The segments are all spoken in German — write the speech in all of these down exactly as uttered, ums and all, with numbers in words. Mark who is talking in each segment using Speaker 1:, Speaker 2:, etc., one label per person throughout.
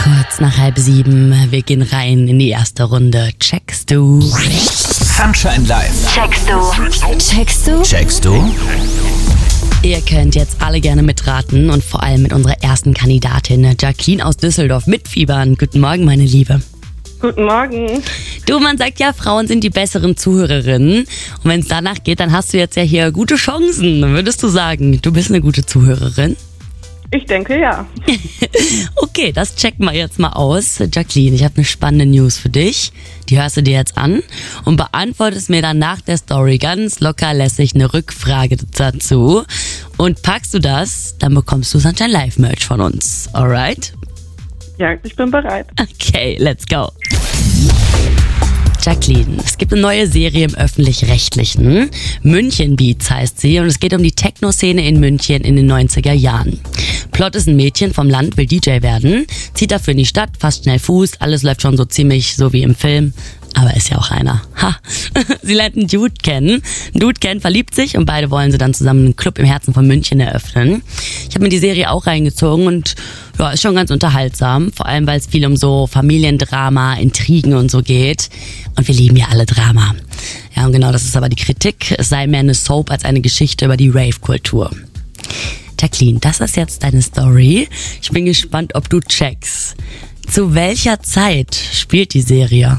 Speaker 1: Kurz nach halb sieben, wir gehen rein in die erste Runde. Checkst du?
Speaker 2: Sunshine Live.
Speaker 3: Checkst du? Checkst du?
Speaker 2: Checkst du?
Speaker 1: Ihr könnt jetzt alle gerne mitraten und vor allem mit unserer ersten Kandidatin, Jacqueline aus Düsseldorf, mitfiebern. Guten Morgen, meine Liebe.
Speaker 4: Guten Morgen.
Speaker 1: Du, man sagt ja, Frauen sind die besseren Zuhörerinnen. Und wenn es danach geht, dann hast du jetzt ja hier gute Chancen. Würdest du sagen, du bist eine gute Zuhörerin?
Speaker 4: Ich denke, ja.
Speaker 1: Okay, das checken wir jetzt mal aus. Jacqueline, ich habe eine spannende News für dich. Die hörst du dir jetzt an und beantwortest mir dann nach der Story ganz locker lässig eine Rückfrage dazu. Und packst du das, dann bekommst du Sunshine Live Merch von uns. Alright?
Speaker 4: Ja, ich bin bereit.
Speaker 1: Okay, let's go. Jacqueline, es gibt eine neue Serie im Öffentlich-Rechtlichen. München Beats heißt sie und es geht um die Techno-Szene in München in den neunziger Jahren. Plot ist ein Mädchen vom Land, will D J werden, zieht dafür in die Stadt, fasst schnell Fuß, alles läuft schon so ziemlich so wie im Film. Aber ist ja auch einer. Ha! Sie lernt einen Dude kennen. Ein Dude kennt, verliebt sich und beide wollen sie dann zusammen einen Club im Herzen von München eröffnen. Ich habe mir die Serie auch reingezogen und ja, ist schon ganz unterhaltsam. Vor allem, weil es viel um so Familiendrama, Intrigen und so geht. Und wir lieben ja alle Drama. Ja, und genau das ist aber die Kritik. Es sei mehr eine Soap als eine Geschichte über die Rave-Kultur. Jacqueline, das ist jetzt deine Story. Ich bin gespannt, ob du checkst. Zu welcher Zeit spielt die Serie?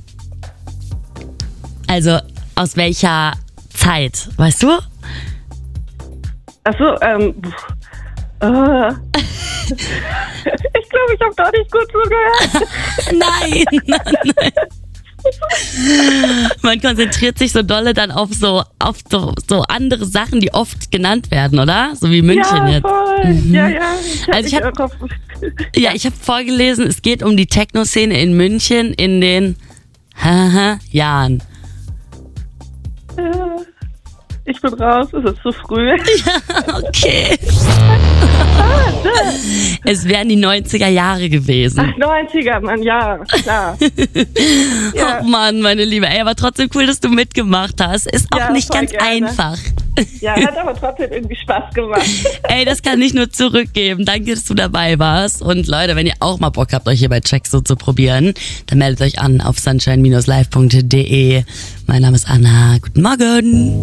Speaker 1: Also, aus welcher Zeit, weißt du?
Speaker 4: Achso, ähm... Äh, ich glaube, ich habe gar nicht gut zugehört.
Speaker 1: Nein, nein, nein. Man konzentriert sich so dolle dann auf so auf so, so andere Sachen, die oft genannt werden, oder? So wie München
Speaker 4: ja,
Speaker 1: jetzt.
Speaker 4: Voll.
Speaker 1: Mhm.
Speaker 4: Ja, ja. Ich
Speaker 1: also ich habe ja, ich habe vorgelesen, es geht um die Techno-Szene in München in den haha, Jahren.
Speaker 4: Ich bin raus, es ist zu früh.
Speaker 1: Ja, okay. Es wären die neunziger Jahre gewesen.
Speaker 4: Ach, neunziger, Mann, ja, klar.
Speaker 1: Ja. Oh Mann, meine Liebe. Ey, aber trotzdem cool, dass du mitgemacht hast. Ist auch
Speaker 4: Ja,
Speaker 1: nicht
Speaker 4: voll
Speaker 1: ganz
Speaker 4: gerne.
Speaker 1: einfach.
Speaker 4: Ja, hat aber trotzdem irgendwie Spaß gemacht.
Speaker 1: Ey, das kann ich nur zurückgeben. Danke, dass du dabei warst. Und Leute, wenn ihr auch mal Bock habt, euch hier bei Check so zu probieren, dann meldet euch an auf sunshine Bindestrich live Punkt de. Mein Name ist Anna. Guten Morgen.